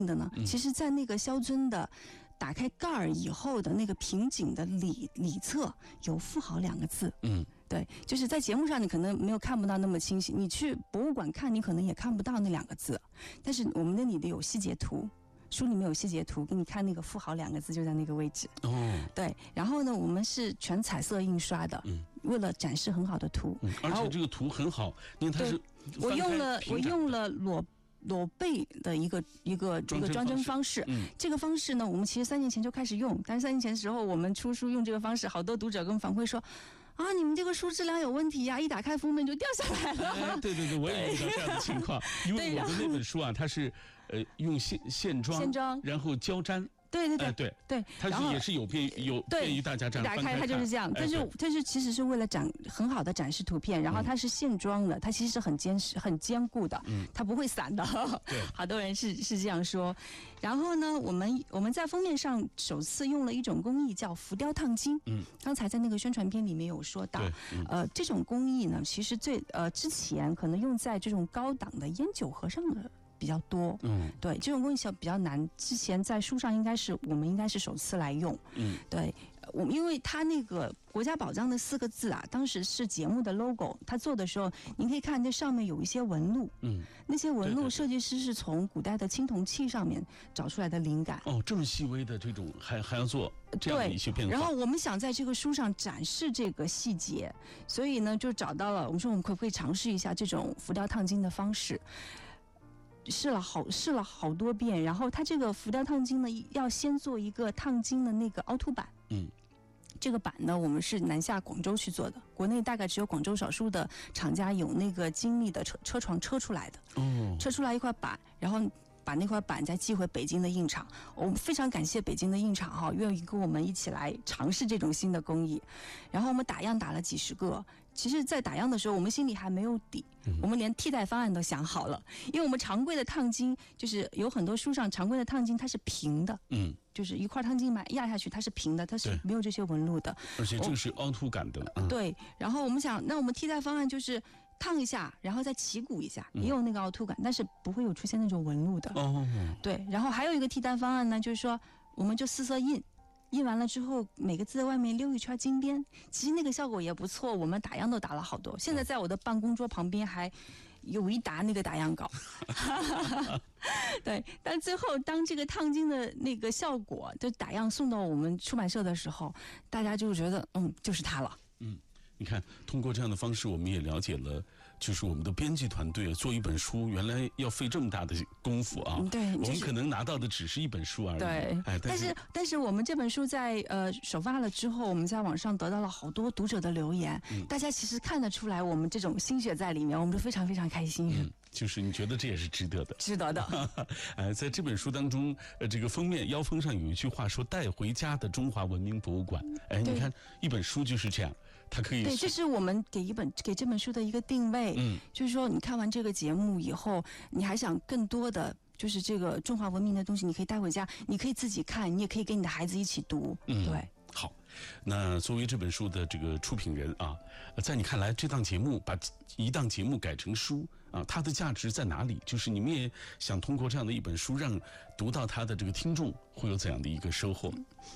的呢？其实在那个萧尊的打开盖儿以后的那个瓶颈的里侧有富豪2个字。对，就是在节目上你可能没有看不到那么清晰，你去博物馆看你可能也看不到那2个字，但是我们那里的有细节图，书里面有细节图给你看，那个富豪2个字就在那个位置。对，然后呢我们是全彩色印刷的，为了展示很好的图， 而且这个图很好，因为它是我用了裸背的一个装帧方式。这个方式呢我们其实3年前就开始用，但是3年前的时候我们出书用这个方式，好多读者跟反馈说啊，你们这个书质量有问题呀，一打开封面就掉下来了。对， 我也遇到这样的情况。因为我的那本书啊，它是用线装，然后胶粘。对，它是也是有便于大家这样打开它就是这样。但是其实是为了很好的展示图片，然后它是线装的，它其实是很坚实很坚固的，它不会散的。对，好多人是这样说。然后呢我们在封面上首次用了一种工艺叫浮雕烫金。刚才在那个宣传片里面有说到，这种工艺呢其实之前可能用在这种高档的烟酒盒上的比较多。对，这种工艺比较难，之前在书上我们应该是首次来用。对，因为它那个国家宝藏的4个字啊，当时是节目的 logo， 它做的时候您可以看这上面有一些纹路。那些纹路设计师是从古代的青铜器上面找出来的灵感。这么细微的这种还要做这样的一些变化。 然后我们想在这个书上展示这个细节，所以呢就找到了，我们说我们可不可以尝试一下这种浮雕烫金的方式。试了好多遍，然后它这个浮雕烫金呢要先做一个烫金的那个凹凸板。这个板呢我们是南下广州去做的，国内大概只有广州少数的厂家有那个精密的车床车出来的。车出来一块板，然后把那块板再寄回北京的印厂。我们非常感谢北京的印厂愿意跟我们一起来尝试这种新的工艺。然后我们打样打了几10个，其实在打样的时候我们心里还没有底，我们连替代方案都想好了。因为我们常规的烫金就是有很多书上常规的烫金它是平的，就是一块烫金压下去它是平的，它是没有这些纹路的， 而且这个是凹凸感的。 对，然后我们想那我们替代方案就是烫一下然后再起鼓一下，也有那个凹凸感，但是不会有出现那种纹路的。对，然后还有一个替代方案呢，就是说我们就4色印完了之后每个字的外面溜一圈金边，其实那个效果也不错，我们打样都打了好多，现在在我的办公桌旁边还有一沓那个打样稿。对，但最后当这个烫金的那个效果就打样送到我们出版社的时候，大家就觉得就是它了。 你看，通过这样的方式，我们也了解了，就是我们的编辑团队做一本书，原来要费这么大的功夫啊！ 对， 我们可能拿到的只是一本书而已。 对，但是我们这本书在首发了之后，我们在网上得到了好多读者的留言，大家其实看得出来我们这种心血在里面，我们都非常非常开心。 就是你觉得这也是值得的， 值得的。 在这本书当中，这个封面腰封上有一句话说：“带回家的中华文明博物馆。”你看一本书就是这样，它可以对，这是我们给这本书的一个定位。就是说你看完这个节目以后，你还想更多的就是这个中华文明的东西，你可以带回家，你可以自己看，你也可以跟你的孩子一起读。对。 好，那作为这本书的这个出品人啊，在你看来，这档节目把一档节目改成书啊，它的价值在哪里？就是你们也想通过这样的一本书，让读到它的这个听众会有怎样的一个收获？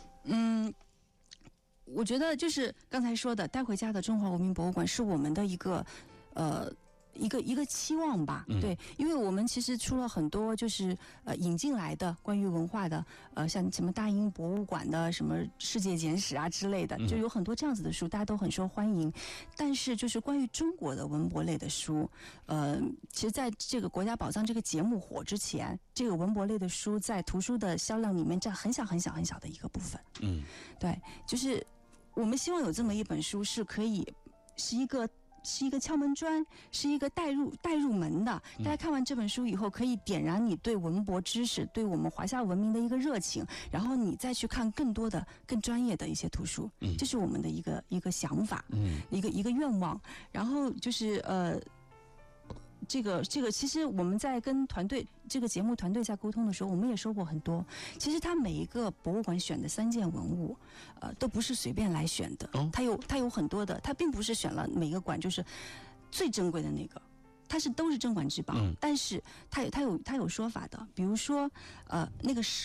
我觉得就是刚才说的，带回家的中华文明博物馆是我们的一个一个期望吧。对，因为我们其实出了很多就是引进来的关于文化的像什么大英博物馆的什么世界简史啊之类的，就有很多这样子的书，大家都很受欢迎。但是就是关于中国的文博类的书，其实在这个国家宝藏这个节目火之前，这个文博类的书在图书的销量里面占很小很小很小的一个部分。对，就是我们希望有这么一本书是可以是一个敲门砖，是一个带入门的。大家看完这本书以后，可以点燃你对文博知识、对我们华夏文明的一个热情，然后你再去看更多的、更专业的一些图书。这是我们的一个想法，一个愿望。然后就是这个其实我们在跟团队这个节目团队在沟通的时候，我们也说过很多。其实他每一个博物馆选的3件文物，都不是随便来选的。它有很多的，它并不是选了每个馆就是最珍贵的那个。 它都是镇馆之宝，但是它有说法的，比如说那个